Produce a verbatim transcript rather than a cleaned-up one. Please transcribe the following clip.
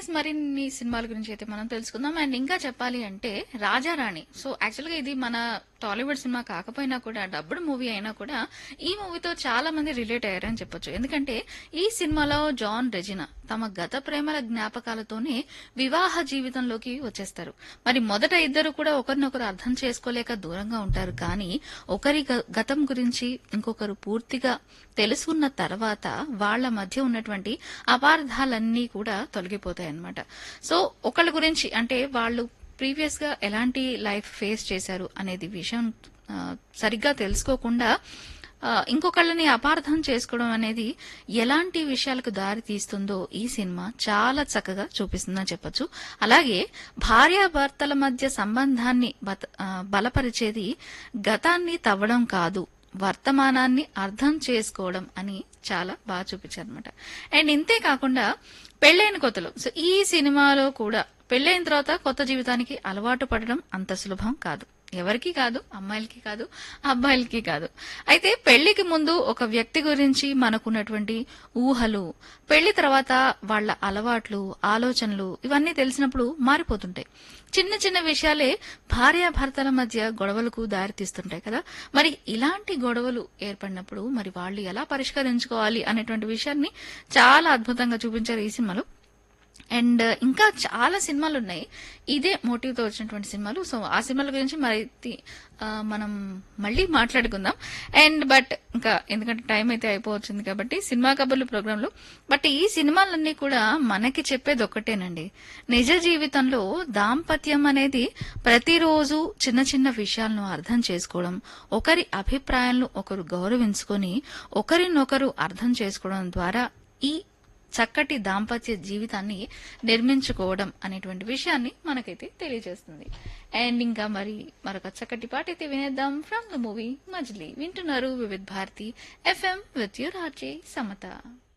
Yes మరిన్ని సినిమాల గురించి అయితే మనం తెలుసుకుందాం. అండ్ ఇంకా చెప్పాలి అంటే రాజారాణి. సో యాక్చువల్గా ఇది మన టాలీవుడ్ సినిమా కాకపోయినా కూడా డబ్బుడ్ మూవీ అయినా కూడా ఈ మూవీతో చాలా మంది రిలేట్ అయ్యారని చెప్పొచ్చు. ఎందుకంటే ఈ సినిమాలో జాన్ రెజినా తమ గత ప్రేమల జ్ఞాపకాలతోనే వివాహ జీవితంలోకి వచ్చేస్తారు. మరి మొదట ఇద్దరు కూడా ఒకరినొకరు అర్థం చేసుకోలేక దూరంగా ఉంటారు. కానీ ఒకరి గ- గతం గురించి ఇంకొకరు పూర్తిగా తెలుసుకున్న తర్వాత వాళ్ళ మధ్య ఉన్నటువంటి అపార్థాలన్నీ కూడా తొలగిపోతాయి అన్నమాట. సో ఒకళ్ళ గురించి అంటే వాళ్ళు ప్రీవియస్ గా ఎలాంటి లైఫ్ ఫేస్ చేశారు అనేది విషయం ఆ, సరిగ్గా తెలుసుకోకుండా ఆ, ఇంకొకళ్ళని అపార్థం చేసుకోవడం అనేది ఎలాంటి విషయాలకు దారి తీస్తుందో ఈ సినిమా చాలా చక్కగా చూపిస్తుందని చెప్పొచ్చు. అలాగే భార్యాభర్తల మధ్య సంబంధాన్ని బత- ఆ, బలపరిచేది గతాన్ని తవ్వడం కాదు, వర్తమానాన్ని అర్థం చేసుకోవడం అని చాలా బాగా చూపించారు అనమాట. అండ్ ఇంతే కాకుండా పెళ్ళైన కొత్తలో సో ఈ సినిమాలో కూడా పెళ్ళైన తర్వాత కొత్త జీవితానికి అలవాటు పడడం అంత సులభం కాదు. ఎవరికి కాదు, అమ్మాయిలకి కాదు, అబ్బాయిలకి కాదు. అయితే పెళ్లికి ముందు ఒక వ్యక్తి గురించి మనకున్నటువంటి ఊహలు, పెళ్లి తర్వాత వాళ్ళ అలవాట్లు, ఆలోచనలు ఇవన్నీ తెలిసినప్పుడు మారిపోతుంటాయి. చిన్న చిన్న విషయాలే భార్యాభర్తల మధ్య గొడవలకు దారితీస్తుంటాయి కదా. మరి ఇలాంటి గొడవలు ఏర్పడినప్పుడు మరి వాళ్ళు ఎలా పరిష్కరించుకోవాలి అనేటువంటి విషయాన్ని చాలా అద్భుతంగా చూపించారు ఈ సినిమాలో. అండ్ ఇంకా చాలా సినిమాలు ఉన్నాయి ఇదే మోటివ్ తో వచ్చినటువంటి సినిమాలు. సో ఆ సినిమాల గురించి మరి ఆ, మనం మళ్ళీ మాట్లాడుకుందాం. అండ్ బట్ ఇంకా ఎందుకంటే టైం అయితే అయిపోవచ్చింది కాబట్టి సినిమా కబుర్లు ప్రోగ్రాంలో బట్ ఈ సినిమాలన్నీ కూడా మనకి చెప్పేది ఒక్కటేనండి. నిజ జీవితంలో దాంపత్యం అనేది ప్రతిరోజు చిన్న చిన్న విషయాలను అర్థం చేసుకోవడం, ఒకరి అభిప్రాయాలను ఒకరు గౌరవించుకొని ఒకరినొకరు అర్థం చేసుకోవడం ద్వారా ఈ చక్కటి దాంపత్య జీవితాన్ని నిర్మించుకోవడం అనేటువంటి విషయాన్ని మనకైతే తెలియజేస్తుంది. అండ్ ఇంకా మరి మరొక చక్కటి పాట అయితే వినేద్దాం ఫ్రమ్ ద మూవీ మజిలీ. వింటున్నారు Vividh Bharati FM with your RJ Samata.